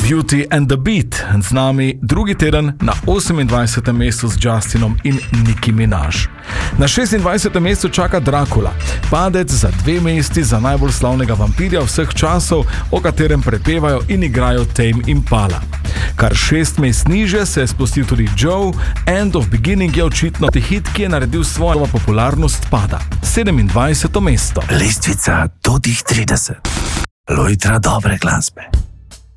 Beauty and the Beat, z nami drugi teden na 28. mestu z Justinom in Nicki Minaj. Na 26. mestu čaka Dracula, padec za 2 mesti za najbolj slavnega vampirja vseh časov, o katerem prepevajo in igrajo Tame Impala. Kar 6 mest niže se je spustil tudi Joe, End of Beginning je očitno hit, ki je naredil svojo popularnost pada. 27. mesto. Lestvica do tih 30. Lojtra dobre glasbe.